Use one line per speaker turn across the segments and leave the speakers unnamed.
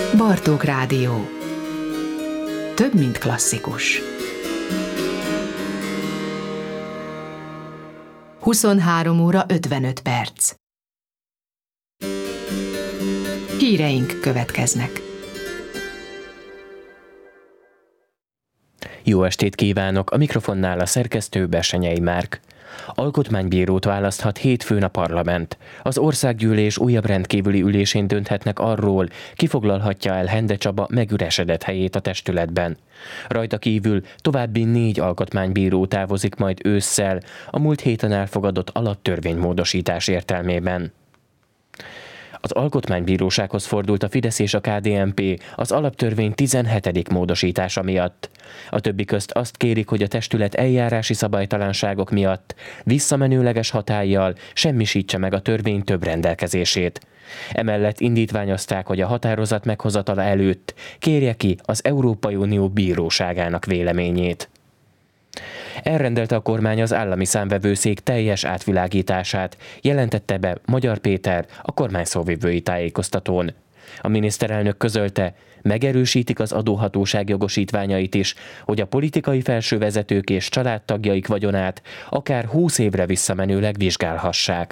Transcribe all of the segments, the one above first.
Bartók Rádió. Több, mint klasszikus. 23 óra 55 perc. Híreink következnek.
Jó estét kívánok! A mikrofonnál a szerkesztő Bessenyei Márk. Alkotmánybírót választhat hétfőn a parlament. Az országgyűlés újabb rendkívüli ülésén dönthetnek arról, ki foglalhatja el Hende Csaba megüresedett helyét a testületben. Rajta kívül további 4 alkotmánybíró távozik majd ősszel a múlt héten elfogadott alaptörvénymódosítás értelmében. Az Alkotmánybírósághoz fordult a Fidesz és a KDNP az alaptörvény 17. módosítása miatt. A többi közt azt kérik, hogy a testület eljárási szabálytalanságok miatt visszamenőleges hatállyal semmisítse meg a törvény több rendelkezését. Emellett indítványozták, hogy a határozat meghozatala előtt kérje ki az Európai Unió bíróságának véleményét. Elrendelte a kormány az állami számvevőszék teljes átvilágítását, jelentette be Magyar Péter a kormány szóvivői tájékoztatón. A miniszterelnök közölte, megerősítik az adóhatóság jogosítványait is, hogy a politikai felsővezetők és családtagjaik vagyonát akár 20 évre visszamenőleg vizsgálhassák.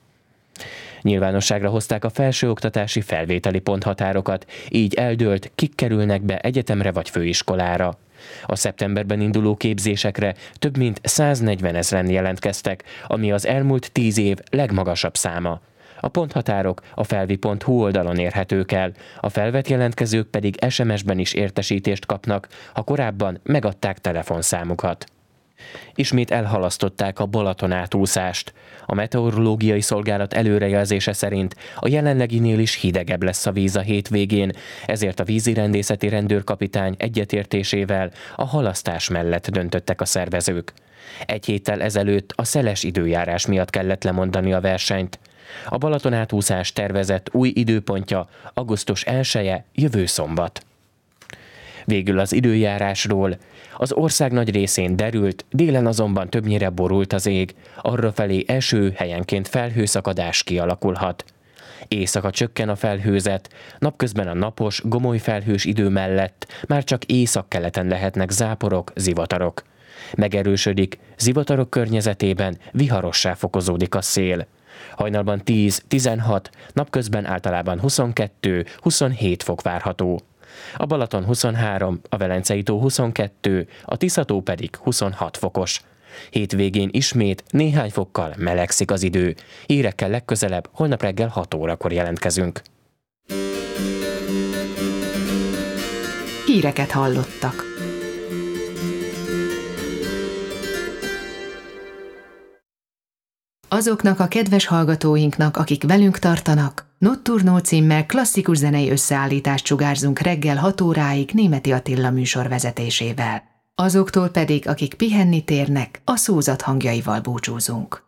Nyilvánosságra hozták a felsőoktatási felvételi ponthatárokat, így eldőlt, kik kerülnek be egyetemre vagy főiskolára. A szeptemberben induló képzésekre több mint 140 000 jelentkeztek, ami az elmúlt 10 év legmagasabb száma. A ponthatárok a felvi.hu oldalon érhetők el, a felvett jelentkezők pedig SMS-ben is értesítést kapnak, ha korábban megadták telefonszámukat. Ismét elhalasztották a Balaton átúszást. A meteorológiai szolgálat előrejelzése szerint a jelenleginél is hidegebb lesz a víz a hétvégén, ezért a vízirendészeti rendőrkapitány egyetértésével a halasztás mellett döntöttek a szervezők. Egy héttel ezelőtt a szeles időjárás miatt kellett lemondani a versenyt. A Balaton átúszás tervezett új időpontja augusztus 1-e, jövő szombat. Végül az időjárásról. Az ország nagy részén derült, délen azonban többnyire borult az ég, arrafelé eső, helyenként felhőszakadás kialakulhat. Éjszaka csökken a felhőzet, napközben a napos, gomoly felhős idő mellett már csak északkeleten lehetnek záporok, zivatarok. Megerősödik, zivatarok környezetében viharossá fokozódik a szél. Hajnalban 10-16, napközben általában 22-27 fok várható. A Balaton 23, a Velencei tó 22, a Tisza-tó pedig 26 fokos. Hétvégén ismét néhány fokkal melegszik az idő. Hírekkel legközelebb holnap reggel 6 órakor jelentkezünk.
Híreket hallottak. Azoknak a kedves hallgatóinknak, akik velünk tartanak, Notturno címmel klasszikus zenei összeállítást sugárzunk reggel 6 óráig Németi Attila műsor vezetésével. Azoktól pedig, akik pihenni térnek, a szózat hangjaival búcsúzunk.